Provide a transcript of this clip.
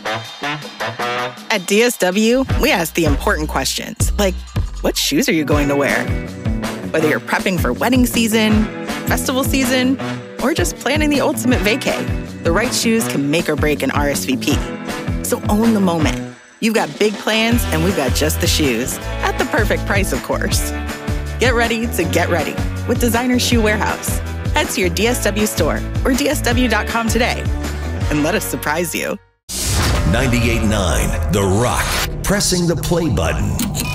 At DSW, we ask the important questions, like, what shoes are you going to wear? Whether you're prepping for wedding season, festival season, or just planning the ultimate vacay, the right shoes can make or break an RSVP. So own the moment. You've got big plans, and we've got just the shoes. At the perfect price, of course. Get ready to get ready with Designer Shoe Warehouse. Head to your DSW store or dsw.com today and let us surprise you. 98.9 The Rock, pressing the play button.